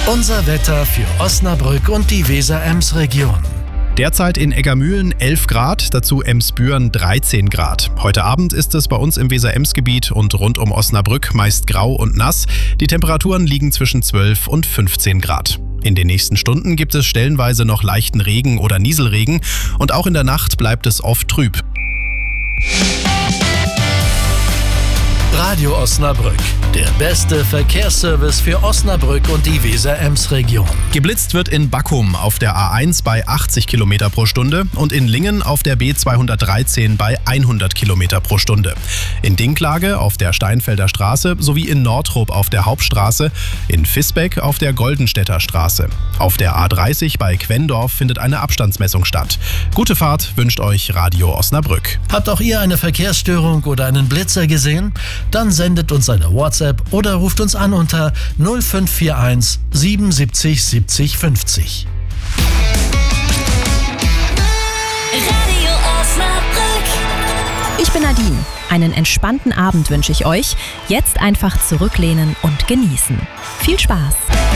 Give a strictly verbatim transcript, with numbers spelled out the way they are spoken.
Unser Wetter für Osnabrück und die Weser-Ems-Region. Derzeit in Eggermühlen elf Grad, dazu Emsbüren dreizehn Grad. Heute Abend ist es bei uns im Weser-Ems-Gebiet und rund um Osnabrück meist grau und nass. Die Temperaturen liegen zwischen zwölf und fünfzehn Grad. In den nächsten Stunden gibt es stellenweise noch leichten Regen oder Nieselregen und auch in der Nacht bleibt es oft trüb. Radio Osnabrück, der beste Verkehrsservice für Osnabrück und die Weser-Ems-Region. Geblitzt wird in Backum auf der A eins bei achtzig Kilometer pro Stunde und in Lingen auf der B zweihundertdreizehn bei hundert Kilometer pro Stunde. In Dinklage auf der Steinfelder Straße sowie in Nordrup auf der Hauptstraße, in Visbeck auf der Goldenstädter Straße. Auf der A dreißig bei Quendorf findet eine Abstandsmessung statt. Gute Fahrt wünscht euch Radio Osnabrück. Habt auch ihr eine Verkehrsstörung oder einen Blitzer gesehen? Dann sendet uns eine WhatsApp oder ruft uns an unter null fünf vier eins siebenundsiebzig siebzig fünfzig. Radio Osnabrück. Ich bin Nadine. Einen entspannten Abend wünsche ich euch. Jetzt einfach zurücklehnen und genießen. Viel Spaß!